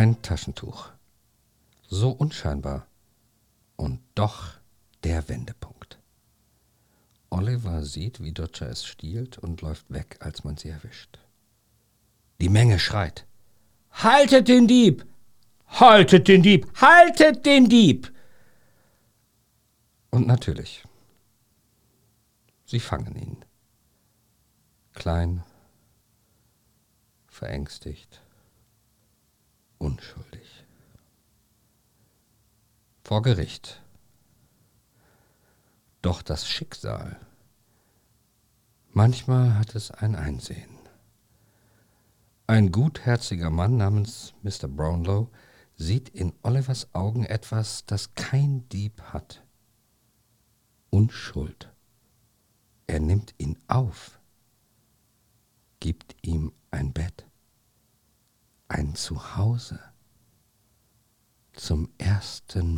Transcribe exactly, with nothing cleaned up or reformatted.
Ein Taschentuch. So unscheinbar. Und doch der Wendepunkt. Oliver sieht, wie Dodger es stiehlt und läuft weg, als man sie erwischt. Die Menge schreit: »Haltet den Dieb! Haltet den Dieb! Haltet den Dieb!« Und natürlich, sie fangen ihn. Klein, verängstigt, unschuldig. Vor Gericht. Doch das Schicksal, manchmal hat es ein Einsehen. Ein gutherziger Mann namens Mister Brownlow sieht in Olivers Augen etwas, das kein Dieb hat. Unschuld. Er nimmt ihn auf, gibt ihm ein Bett, ein Zuhause, zum ersten